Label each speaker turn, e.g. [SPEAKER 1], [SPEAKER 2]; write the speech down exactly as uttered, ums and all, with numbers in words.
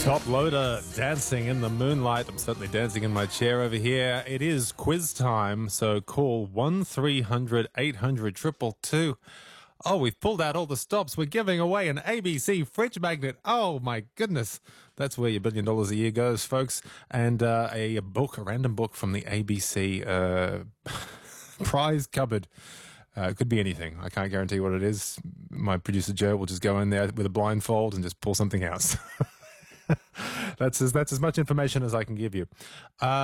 [SPEAKER 1] Top loader dancing in the moonlight. I'm certainly dancing in my chair over here. It is quiz time, so call one three hundred eight hundred two two two. Oh, we've pulled out all the stops. We're giving away an A B C fridge magnet. Oh, my goodness. That's where your billion dollars a year goes, folks. And uh, a book, a random book from the A B C uh, prize cupboard. Uh, it could be anything. I can't guarantee what it is. My producer, Joe, will just go in there with a blindfold and just pull something out. That's as, that's as much information as I can give you. Uh,